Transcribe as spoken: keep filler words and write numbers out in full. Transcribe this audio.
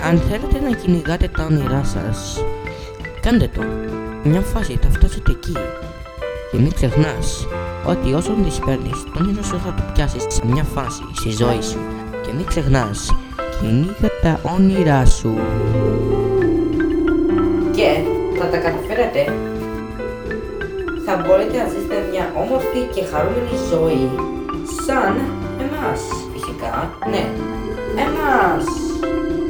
Αν θέλετε να κυνηγάτε τα όνειρά σας, κάντε το. Μια φάση θα φτάσετε εκεί. Και μην ξεχνάς ότι όσον τις παίρνεις, το όνειρο σου θα το πιάσεις σε μια φάση στη ζωή σου. Και μην ξεχνάς, κυνήγα τα όνειρά σου. Και θα τα καταφέρετε. Θα μπορείτε να ζήσετε μια όμορφη και χαρούμενη ζωή σαν εμάς. Φυσικά, ναι, εμάς.